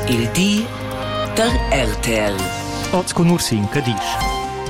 Il di der RTL. Oz con Ursin che dice.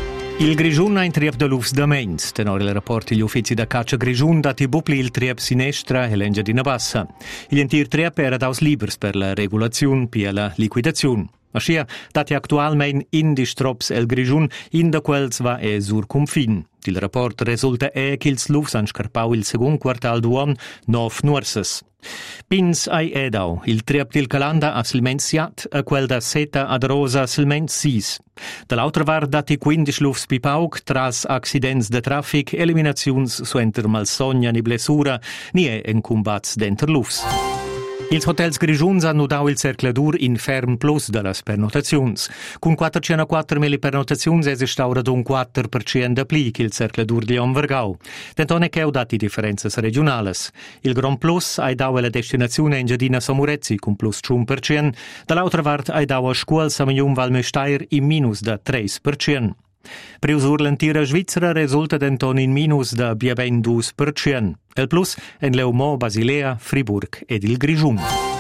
Il Grigiun ha in triep de lufs da Mainz. Tenor il rapporti gli uffizi da caccia Grigiun dati bupli il triep sinestra e l'Engiadina bassa. Il entir triep era daus libers per la regulazione e la liquidazione. Ascia, dati attualmente in distrops el Grigiun, in da quels va sur confin. Il rapport risulta che ils lufs han scarpau il secondo quartal d'uom 9 nuorses. Pins ai edau, il triep del calanda ha silmenziat a quel da seta ad rosa silment 6. Dall'altra var dati 15 lufs pipauk tras accidents de traffic, eliminazions suenter malsogna ni blessura, ni en combats denter lufs. Ils hotels Grigiuns hanno dau il cercladur in ferm plus de las pernotaziuns. Con 404.000 pernotaziuns es instaurat un 4% de pli il cercladur di Omvergau. Dentone che heu dati differenze regionales. Il Grand Plus hai dau la destinazione Engiadina Samurezzi con plus 1%, dall'altra vart hai dau a scuol Samajum Valmesteir in minus de 3%. Preusur l'antira Svizzera resulta denton in minus da ben 2%. El plus en Leumont, Basilea, Friburg ed il Grigiun.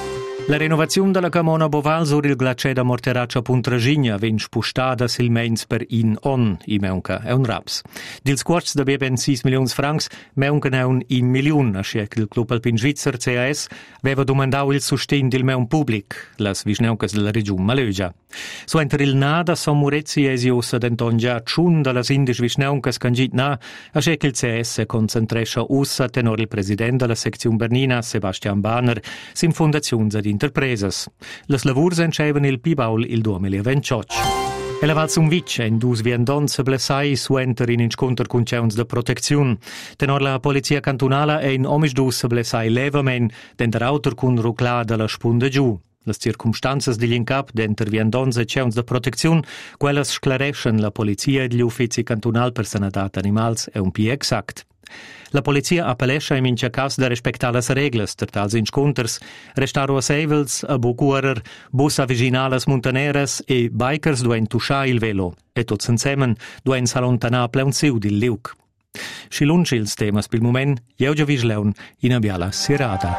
La renovazione della Camona Boval sur il glacier da Morteraccia Puntragigna vien spustata silmeins per in on, i meunca è un raps. Dils quarts da ben 6 milions francs, meunca è un in miliun, ascia che il Club Alpin Svizzer CAS aveva domandau il sustegn del meun public, las visneucas della regione Malögia. So enter il nada Samurezzi esiosa denton già tschun da las indisch visneucas cangit na, ascia che il CS concentrescia ussa tenor il president della sezione Bernina, Sebastian Bahner, sin fondazions ad interpresas. Las lavurs encevan il Pibaul il 2028. E la valsum vic en dus viandons blessai suenter in incontr con ceuns de proteziun. Tenor la polizia cantonala e in omisch dus blessai levamen, denter autor cun rucla de la spunde giù. Las circumstanzas degli incap denter viandons e ceuns de proteziun, quellas sclareschen la polizia e gli uffizi cantonal per sanatat animals e un pi exact. La polizia appellescha in mincha cas da respectar las reglas ter tals inconters, restaro a seivels, a bucuarer, bus a viginalas montaneras e bikers duen tuschar il velo, e tots insemen duen s'allontanar pleunsiu dil liuc. Schilunci ils temas pil moment, jeugia visleun in a biala sirada.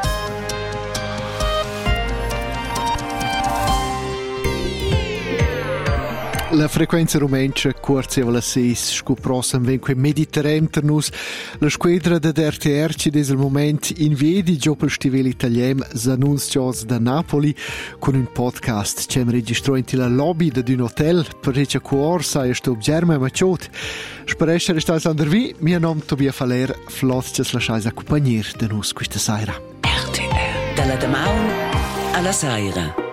La frequenza rumencha correva la 6 scoprossam venque mediterranternus. La squadra de RTR ci des il moment in viedi dopo il stivel italien Zanunzios da Napoli con un podcast c'è registrò in la lobby de un hotel per ricerca corsa e sto germe maciot. Speresce restar sandervi, mio nome Tobia Faler, flot ci lasciais accompagnare de nus questa sera. RTL. Dalla Damaun alla Saira.